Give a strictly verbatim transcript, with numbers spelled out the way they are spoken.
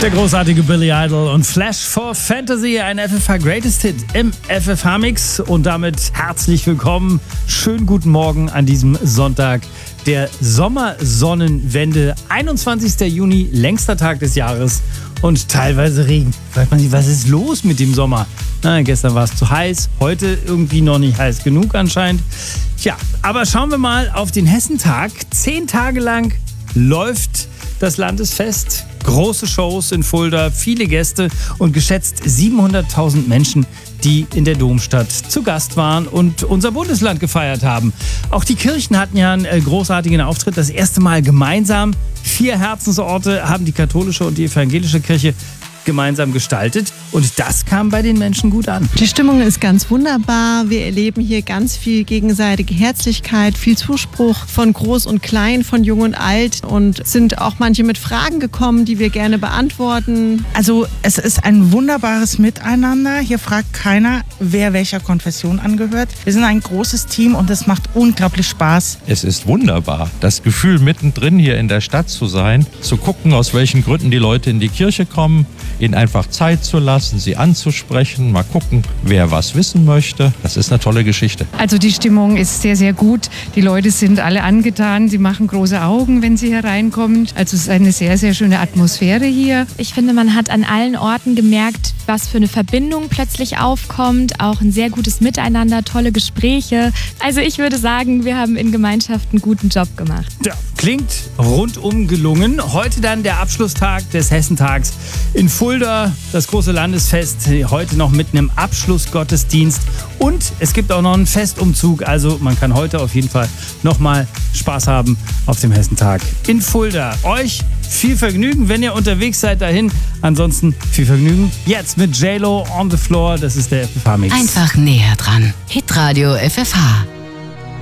Der großartige Billy Idol und Flash for Fantasy, ein F F H Greatest Hit im F F H-Mix. Und damit herzlich willkommen, schönen guten Morgen an diesem Sonntag der Sommersonnenwende. einundzwanzigster Juni, längster Tag des Jahres und teilweise Regen. Fragt man sich, was ist los mit dem Sommer? Na, gestern war es zu heiß, heute irgendwie noch nicht heiß genug anscheinend. Tja, aber schauen wir mal auf den Hessentag. Zehn Tage lang läuft das Landesfest. Große Shows in Fulda, viele Gäste und geschätzt siebenhunderttausend Menschen, die in der Domstadt zu Gast waren und unser Bundesland gefeiert haben. Auch die Kirchen hatten ja einen großartigen Auftritt, das erste Mal gemeinsam. Vier Herzensorte haben die katholische und die evangelische Kirche gemeinsam gestaltet und das kam bei den Menschen gut an. Die Stimmung ist ganz wunderbar. Wir erleben hier ganz viel gegenseitige Herzlichkeit, viel Zuspruch von Groß und Klein, von Jung und Alt und sind auch manche mit Fragen gekommen, die wir gerne beantworten. Also es ist ein wunderbares Miteinander. Hier fragt keiner, wer welcher Konfession angehört. Wir sind ein großes Team und es macht unglaublich Spaß. Es ist wunderbar, das Gefühl mittendrin hier in der Stadt zu sein, zu gucken, aus welchen Gründen die Leute in die Kirche kommen, ihnen einfach Zeit zu lassen, sie anzusprechen, mal gucken, wer was wissen möchte. Das ist eine tolle Geschichte. Also die Stimmung ist sehr, sehr gut. Die Leute sind alle angetan, sie machen große Augen, wenn sie hereinkommen. Also es ist eine sehr, sehr schöne Atmosphäre hier. Ich finde, man hat an allen Orten gemerkt, was für eine Verbindung plötzlich aufkommt. Auch ein sehr gutes Miteinander, tolle Gespräche. Also ich würde sagen, wir haben in Gemeinschaft einen guten Job gemacht. Ja, klingt rundum gelungen. Heute dann der Abschlusstag des Hessentags in Fulda, das große Landesfest, heute noch mit einem Abschlussgottesdienst und es gibt auch noch einen Festumzug, also man kann heute auf jeden Fall nochmal Spaß haben auf dem Hessentag in Fulda. Euch viel Vergnügen, wenn ihr unterwegs seid dahin. Ansonsten viel Vergnügen jetzt mit J-Lo on the Floor, das ist der F F H-Mix. Einfach näher dran. Hitradio F F H.